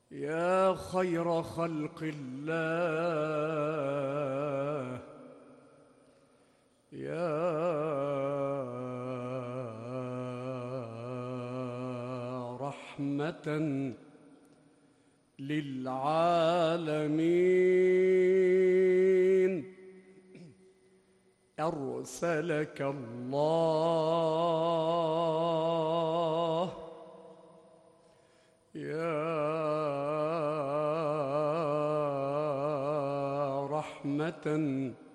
يا خير خلق الله، يا رحمة للعالمين، أرسلك الله يا رحمة